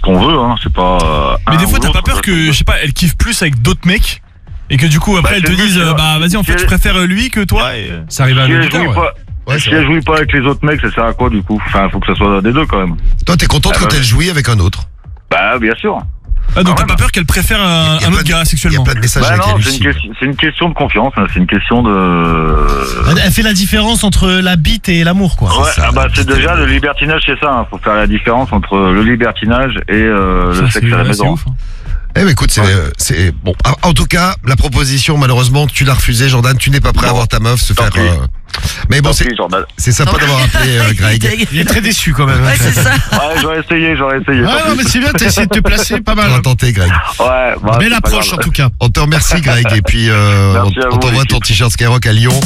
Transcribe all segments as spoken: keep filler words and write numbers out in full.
qu'on veut, hein. C'est pas. Euh, Mais des fois, t'as pas peur que, je sais pas, elle kiffe plus avec d'autres mecs et que du coup, après, bah, elle te dise, euh, bah vas-y, en fait, je préfère lui que toi. Et... Ça arrive à si nous elle jouit pas, ouais, si elle jouit pas avec les autres mecs, ça sert à quoi du coup? Enfin, faut que ça soit des deux quand même. Toi, t'es contente ah, quand bah, elle jouit avec un autre? Bah, bien sûr. Ah, donc t'as pas peur qu'elle préfère un, un autre gars sexuellement? Il y a pas de message bah avec non, elle c'est une, question, c'est une question de confiance, hein. C'est une question de... Elle fait la différence entre la bite et l'amour, quoi. Ouais, ça, ah bah c'est déjà le libertinage, c'est ça. Hein. Faut faire la différence entre le libertinage et euh, le sexe à la maison. Ouf, hein. Eh ben écoute, c'est, ouais. euh, c'est bon. En tout cas, la proposition, malheureusement, tu l'as refusée, Jordan. Tu n'es pas prêt bon. à voir ta meuf se Tant faire. Euh... Mais bon, c'est, c'est sympa Tant d'avoir appelé euh, Greg. Il est très déçu quand même. Ouais, c'est ça. Ouais, j'aurais essayé, j'aurais essayé. Ouais, non, mais c'est bien, t'as essayé de te placer, pas mal. On va tenter, Greg. Ouais. Bah, belle approche en tout cas. On te remercie, Greg, et puis euh, on, on t'envoie ton t-shirt Skyrock à Lyon.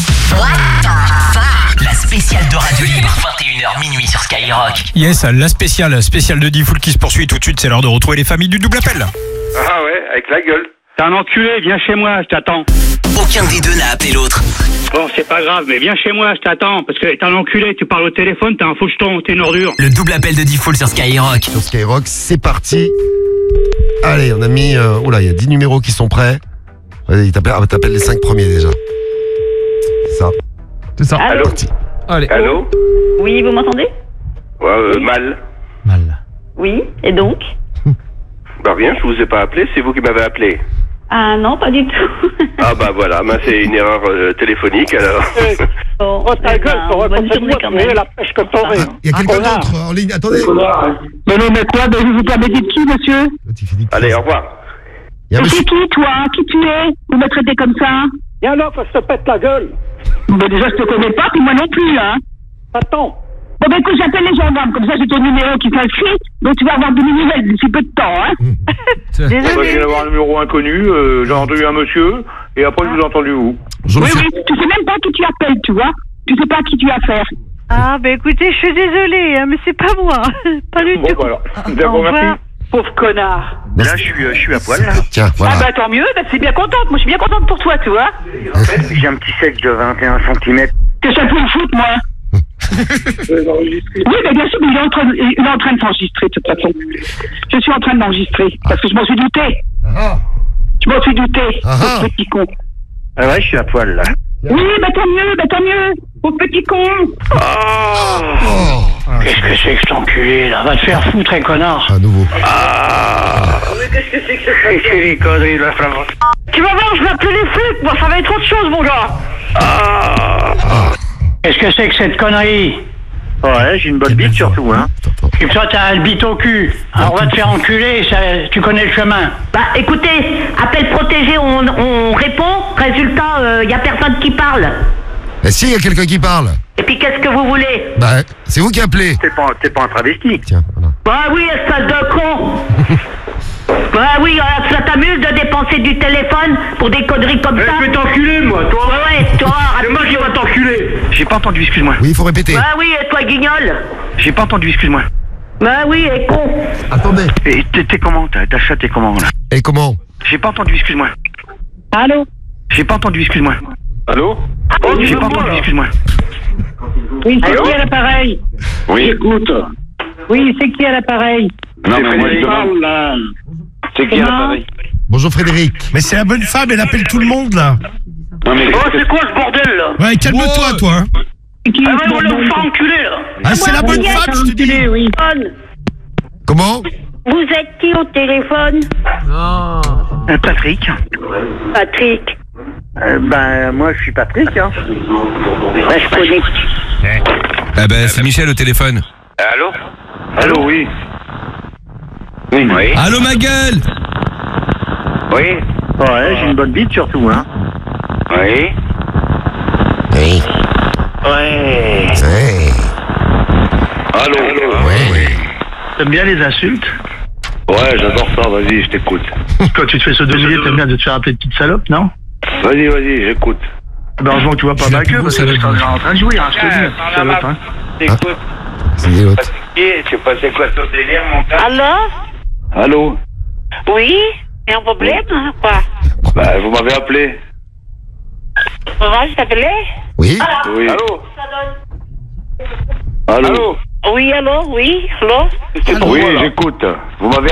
La spéciale de Radio Libre, vingt et une heures minuit sur Skyrock. Yes, la spéciale, spéciale de D-Fool qui se poursuit tout de suite. C'est l'heure de retrouver les familles du double appel. Ah ouais, avec la gueule. T'es un enculé, viens chez moi, je t'attends. Aucun des deux n'a appelé l'autre. Bon, c'est pas grave, mais viens chez moi, je t'attends. Parce que t'es un enculé, tu parles au téléphone, t'es un faux jeton, t'es une ordure. Le double appel de D-Fool sur Skyrock. Sur Skyrock, c'est parti. Allez, on a mis... Euh, oh là, il y a dix numéros qui sont prêts. Vas-y, t'appelles, ah, t'appelles les cinq premiers déjà. C'est ça. C'est ça. Allô. Parti. Allez. Allô. Oui, vous m'entendez? Ouais, euh, mal. Mal. Oui, et donc? Bah rien, je vous ai pas appelé, c'est vous qui m'avez appelé. Ah non, pas du tout. Ah bah voilà, bah, c'est une erreur euh, téléphonique alors. Bon, oh ta gueule, pour raconter moi, tu es la pêche comme t'en Il y a quelqu'un d'autre en ligne, attendez. Mais non, mais quoi? Mais vous permettez de qui, monsieur? Allez, au revoir. C'est monsieur... qui, toi? Qui tu es? Vous me traitez comme ça? Viens là, que je te pète la gueule. Bah déjà, je te connais pas, puis moi non plus, hein. Attends. Bon, ben écoute, j'appelle les gendarmes, comme ça j'ai ton numéro qui s'inscrit, donc tu vas avoir de mes nouvelles d'ici peu de temps, hein. Désolé. Moi, je viens d'avoir un numéro inconnu, euh, j'ai entendu un monsieur, et après je vous ai entendu vous. Oui, oui, tu sais même pas qui tu appelles, tu vois. Tu sais pas à qui tu as affaire. Ah, ben écoutez, je suis désolée, hein, mais c'est pas moi. Pas du bon, tout. Bon, bah alors, d'accord, merci. Pauvre connard. Là, je suis, euh, je suis à poil, là. Tiens, voilà. Ah bah tant mieux, bah, c'est bien contente, moi je suis bien contente pour toi, tu vois. En fait, j'ai un petit sexe de vingt et un centimètres. Que ça peut me foutre, moi. Oui, mais bien sûr, mais il est en train de, il est en train de s'enregistrer, de toute façon. Je suis en train de m'enregistrer, parce que je m'en suis douté. Ah. Je m'en suis douté, ah. ce petit con. Ah ouais, je suis à poil, là. Oui, bah tant mieux, bah tant mieux. Pauvre petit con. Oh. Oh. Qu'est-ce que c'est que cet enculé, là? Va te faire foutre, un connard. À nouveau. Ah. Mais qu'est-ce que c'est que ce c'est les conneries, la flamme. Tu vas voir, je vais appeler les flics, moi, ça va être autre chose, mon gars. Ah. Qu'est-ce que c'est que cette connerie? Ouais, j'ai une bonne bite surtout, hein. Et toi, t'as un bite au cul. Alors, on va te faire enculer, ça, tu connais le chemin. Bah, écoutez, appel protégé, on, on répond. Résultat, il euh, y a personne qui parle. Eh si, il y a quelqu'un qui parle. Et puis, qu'est-ce que vous voulez? Bah, c'est vous qui appelez. T'es pas, t'es pas un travesti. Tiens, voilà. Bah oui, espèce de con. Bah oui, ça t'amuse de dépenser du téléphone pour des conneries comme Eh, ça? je vais t'enculer, moi, toi. Ouais, ouais, toi. C'est moi qui vais t'enculer. J'ai pas entendu, excuse-moi. Oui, il faut répéter. Bah oui, et toi, guignol? J'ai pas entendu, excuse-moi. Bah oui, et con. Attendez. Et t'es, t'es comment? Ta, ta chatte est comment, là? Et comment? J'ai pas entendu, excuse-moi. Allô? J'ai pas entendu, excuse-moi. Allô? Oh, j'ai pas entendu, excuse-moi. Oui, c'est qui à l'appareil? Oui. Écoute. Oui, c'est qui à l'appareil? Non, mais moi, je demande. là. C'est qui à l'appareil? Bonjour Frédéric. Mais c'est la bonne femme, elle appelle tout le monde là. Non, mais Oh, c'est quoi ce bordel, là? Ouais, calme-toi Wow. toi. Hein. C'est qui? Ah ouais, on va vous faire enculer, là. Ah, c'est la bonne femme, je te dis. Oui. Comment? Vous êtes qui au téléphone? Euh, Patrick. Patrick. Euh, ben, moi, je suis Patrick, hein. Bah, je connais. Ah ben, c'est Michel au téléphone. Allô? Allô, oui. Oui. Oui. Allô, ma gueule? Oui. Ouais, j'ai une bonne bite surtout, hein. Oui. Oui. Ouais. Ouais. Allô? Ouais. T'aimes bien les insultes? Ouais, j'adore ça, vas-y, je t'écoute. Quand tu te fais sodominer, t'aimes bien de te faire appeler de petite salope, non? Vas-y, vas-y, j'écoute. Ben, heureusement que tu vois pas ma queue, parce que je suis en train de jouer, hein, je te dis, salope, hein. T'écoutes. C'est l'autre. Je sais pas c'est quoi ton délire, mon gars. Allô? Allô? Oui? Il y a un problème, hein, quoi? Bah, vous m'avez appelé. Moi, je t'appelais? Oui. Oui. Allô? Allô? Oui, allô? Oui, allô? Oui, j'écoute. Vous m'avez